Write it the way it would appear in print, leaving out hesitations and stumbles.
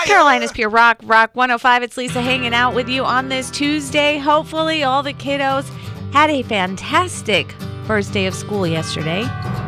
Carolina's Pure Rock, Rock 105. It's Lisa hanging out with you on this Tuesday. Hopefully all the kiddos had a fantastic first day of school yesterday.